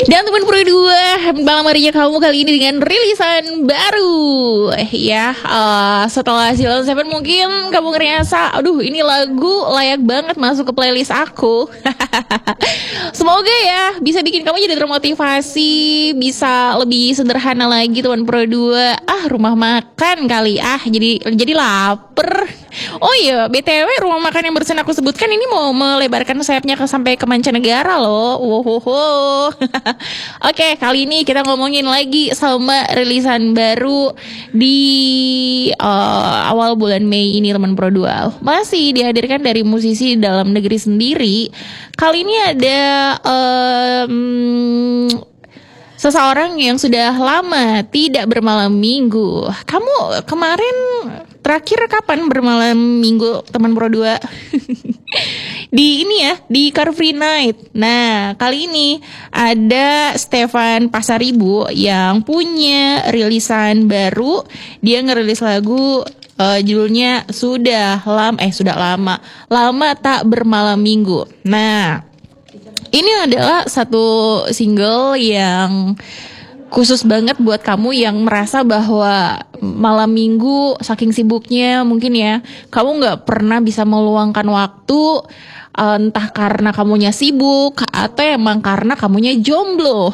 Dan teman Pro 2, malam harinya kamu kali ini dengan rilisan baru. Setelah Silon Seven mungkin kamu ngerasa, aduh ini lagu layak banget masuk ke playlist aku. Semoga ya bisa bikin kamu jadi termotivasi, bisa lebih sederhana lagi teman Pro 2. Rumah makan kali jadi lapar. Oh iya, BTW rumah makan yang barusan aku sebutkan ini mau melebarkan sayapnya sampai ke mancanegara loh. Oke, kali ini kita ngomongin lagi sama rilisan baru di awal bulan Mei ini teman Pro 2. Masih dihadirkan dari musisi dalam negeri sendiri. Kali ini ada seseorang yang sudah lama tidak bermalam minggu. Kamu kemarin terakhir kapan bermalam minggu teman Pro 2? Di Car Free Night. Nah, kali ini ada Stefan Pasaribu yang punya rilisan baru. Dia ngerilis lagu judulnya Sudah Lama Tak Bermalam Minggu. Nah, ini adalah satu single yang khusus banget buat kamu yang merasa bahwa malam minggu saking sibuknya mungkin ya kamu gak pernah bisa meluangkan waktu, entah karena kamunya sibuk atau emang karena kamunya jomblo.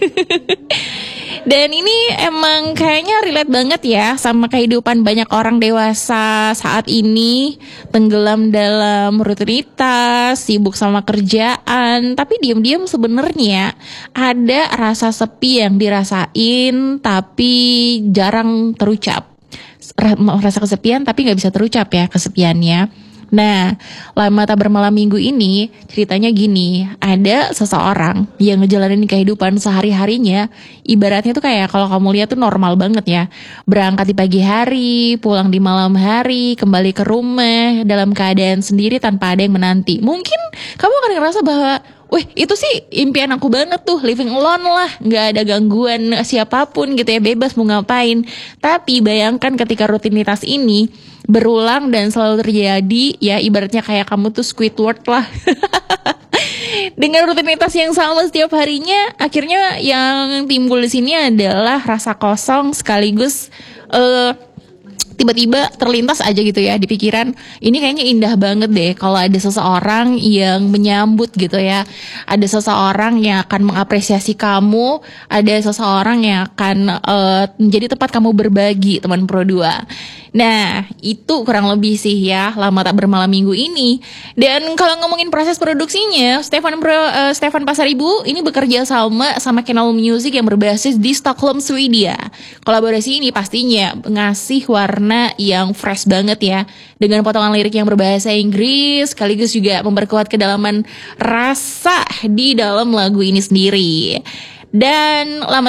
Dan ini emang kayaknya relate banget ya sama kehidupan banyak orang dewasa saat ini, tenggelam dalam rutinitas, sibuk sama kerjaan, tapi diam-diam sebenarnya ada rasa sepi yang dirasain tapi jarang terucap. Rasa kesepian tapi gak bisa terucap ya kesepiannya. Nah, Lama Tak Bermalam Minggu ini ceritanya gini, ada seseorang yang ngejalanin kehidupan sehari-harinya, ibaratnya tuh kayak kalau kamu lihat tuh normal banget ya. Berangkat di pagi hari, pulang di malam hari, kembali ke rumah dalam keadaan sendiri tanpa ada yang menanti. Mungkin kamu akan ngerasa bahwa itu sih impian aku banget tuh, living alone lah, gak ada gangguan siapapun gitu ya, bebas mau ngapain. Tapi bayangkan ketika rutinitas ini berulang dan selalu terjadi, ya ibaratnya kayak kamu tuh Squidward lah. Dengan rutinitas yang sama setiap harinya, akhirnya yang timbul di sini adalah rasa kosong sekaligus tiba-tiba terlintas aja gitu ya di pikiran, ini kayaknya indah banget deh kalau ada seseorang yang menyambut gitu ya, ada seseorang yang akan mengapresiasi kamu, ada seseorang yang akan menjadi tempat kamu berbagi teman Pro 2. Nah, itu kurang lebih sih ya Lama Tak Bermalam Minggu ini. Dan kalau ngomongin proses produksinya, Stefan Pasaribu ini bekerja sama Canal Music yang berbasis di Stockholm, Swedia. Kolaborasi ini pastinya ngasih warna yang fresh banget ya, dengan potongan lirik yang berbahasa Inggris, sekaligus juga memperkuat kedalaman rasa di dalam lagu ini sendiri. Dan Lama